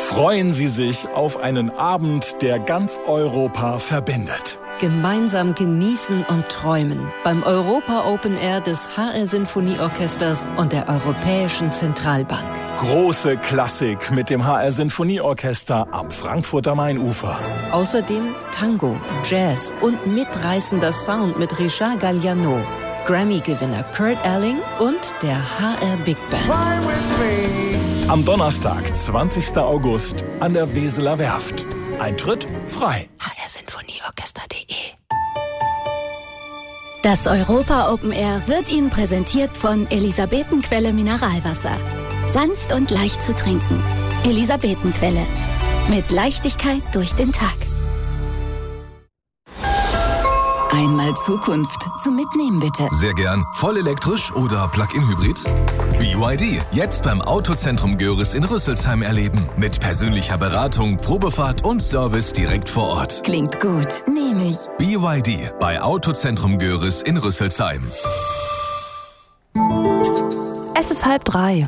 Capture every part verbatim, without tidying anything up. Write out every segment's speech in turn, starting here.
Freuen Sie sich auf einen Abend, der ganz Europa verbindet. Gemeinsam genießen und träumen beim Europa Open Air des H R Sinfonieorchesters und der Europäischen Zentralbank. Große Klassik mit dem H R Sinfonieorchester am Frankfurter Mainufer. Außerdem Tango, Jazz und mitreißender Sound mit Richard Galliano, Grammy-Gewinner Kurt Elling und der H R Big Band. Am Donnerstag, zwanzigsten August, an der Weseler Werft. Eintritt frei. h r sinfonieorchester punkt de Das Europa Open Air wird Ihnen präsentiert von Elisabetenquelle Mineralwasser. Sanft und leicht zu trinken. Elisabetenquelle. Mit Leichtigkeit durch den Tag. Einmal Zukunft zum Mitnehmen, bitte. Sehr gern. Voll elektrisch oder Plug-in-Hybrid? B Y D. Jetzt beim Autozentrum Görres in Rüsselsheim erleben. Mit persönlicher Beratung, Probefahrt und Service direkt vor Ort. Klingt gut. Nehme ich. B Y D bei Autozentrum Görres in Rüsselsheim. Es ist halb drei.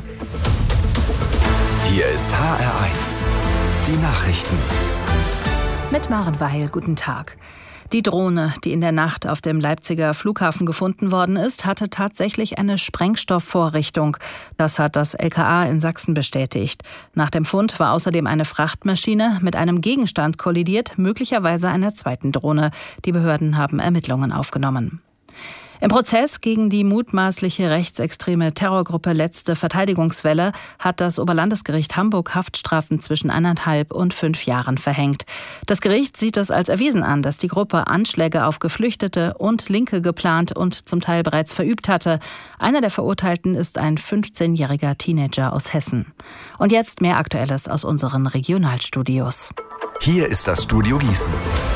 Hier ist H R eins. Die Nachrichten. Mit Maren Weil, guten Tag. Die Drohne, die in der Nacht auf dem Leipziger Flughafen gefunden worden ist, hatte tatsächlich eine Sprengstoffvorrichtung. Das hat das L K A in Sachsen bestätigt. Nach dem Fund war außerdem eine Frachtmaschine mit einem Gegenstand kollidiert, möglicherweise einer zweiten Drohne. Die Behörden haben Ermittlungen aufgenommen. Im Prozess gegen die mutmaßliche rechtsextreme Terrorgruppe Letzte Verteidigungswelle hat das Oberlandesgericht Hamburg Haftstrafen zwischen eineinhalb und fünf Jahren verhängt. Das Gericht sieht es als erwiesen an, dass die Gruppe Anschläge auf Geflüchtete und Linke geplant und zum Teil bereits verübt hatte. Einer der Verurteilten ist ein fünfzehnjähriger Teenager aus Hessen. Und jetzt mehr Aktuelles aus unseren Regionalstudios. Hier ist das Studio Gießen.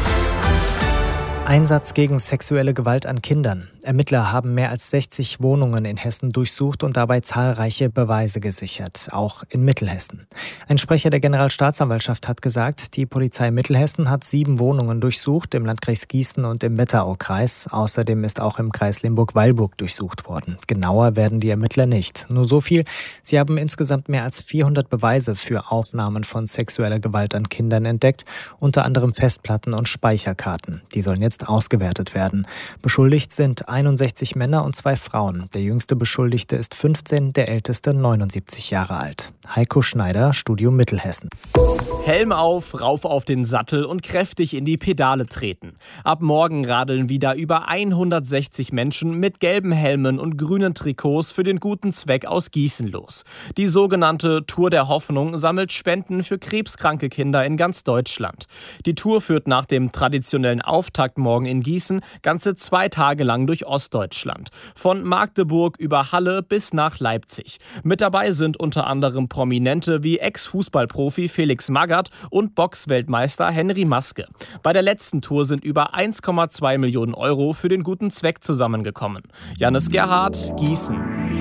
Einsatz gegen sexuelle Gewalt an Kindern. Ermittler haben mehr als sechzig Wohnungen in Hessen durchsucht und dabei zahlreiche Beweise gesichert, auch in Mittelhessen. Ein Sprecher der Generalstaatsanwaltschaft hat gesagt, die Polizei Mittelhessen hat sieben Wohnungen durchsucht, im Landkreis Gießen und im Wetteraukreis. Außerdem ist auch im Kreis Limburg-Weilburg durchsucht worden. Genauer werden die Ermittler nicht. Nur so viel, sie haben insgesamt mehr als vierhundert Beweise für Aufnahmen von sexueller Gewalt an Kindern entdeckt, unter anderem Festplatten und Speicherkarten. Die sollen jetzt ausgewertet werden. Beschuldigt sind einundsechzig Männer und zwei Frauen. Der jüngste Beschuldigte ist fünfzehn, der älteste neunundsiebzig Jahre alt. Heiko Schneider, Studio Mittelhessen. Helm auf, rauf auf den Sattel und kräftig in die Pedale treten. Ab morgen radeln wieder über hundertsechzig Menschen mit gelben Helmen und grünen Trikots für den guten Zweck aus Gießen los. Die sogenannte Tour der Hoffnung sammelt Spenden für krebskranke Kinder in ganz Deutschland. Die Tour führt nach dem traditionellen Auftakt morgen in Gießen ganze zwei Tage lang durch Ostdeutschland. Von Magdeburg über Halle bis nach Leipzig. Mit dabei sind unter anderem Prominente wie Ex-Fußballprofi Felix Magath und Boxweltmeister Henry Maske. Bei der letzten Tour sind über eins Komma zwei Millionen Euro für den guten Zweck zusammengekommen. Jannis Gerhardt, Gießen.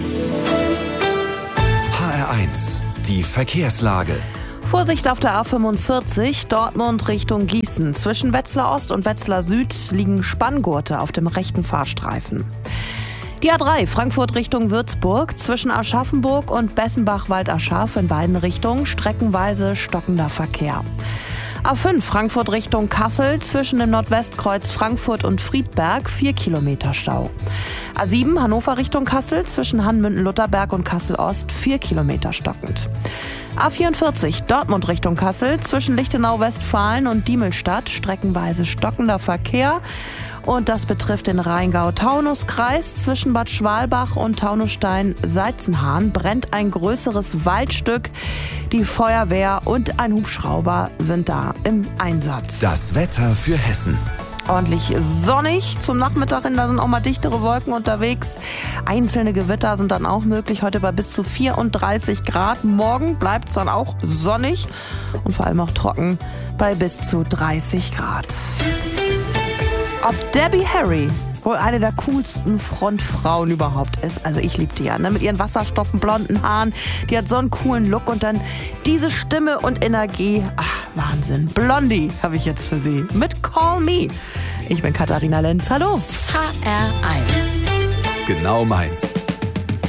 H R eins. Die Verkehrslage. Vorsicht auf der A fünfundvierzig, Dortmund Richtung Gießen. Zwischen Wetzlar Ost und Wetzlar Süd liegen Spanngurte auf dem rechten Fahrstreifen. Die A drei, Frankfurt Richtung Würzburg, zwischen Aschaffenburg und Bessenbach-Wald-Aschaf in beiden Richtungen streckenweise stockender Verkehr. A fünf, Frankfurt Richtung Kassel, zwischen dem Nordwestkreuz Frankfurt und Friedberg, vier Kilometer Stau. A sieben, Hannover Richtung Kassel, zwischen Hannmünden-Lutherberg und Kassel-Ost, vier Kilometer stockend. A vierundvierzig, Dortmund Richtung Kassel, zwischen Lichtenau-Westfalen und Diemelstadt, streckenweise stockender Verkehr. Und das betrifft den Rheingau-Taunus-Kreis. Zwischen Bad Schwalbach und Taunusstein-Seizenhahn brennt ein größeres Waldstück. Die Feuerwehr und ein Hubschrauber sind da im Einsatz. Das Wetter für Hessen. Ordentlich sonnig zum Nachmittag hin, da sind auch mal dichtere Wolken unterwegs. Einzelne Gewitter sind dann auch möglich, heute bei bis zu vierunddreißig Grad. Morgen bleibt es dann auch sonnig und vor allem auch trocken bei bis zu dreißig Grad. Ob Debbie Harry wohl eine der coolsten Frontfrauen überhaupt ist. Also ich liebe die ja, ne? Mit ihren wasserstoffen blonden Haaren. Die hat so einen coolen Look und dann diese Stimme und Energie. Ach, Wahnsinn. Blondie habe ich jetzt für Sie mit Call Me. Ich bin Katharina Lenz. Hallo. H R eins. Genau meins.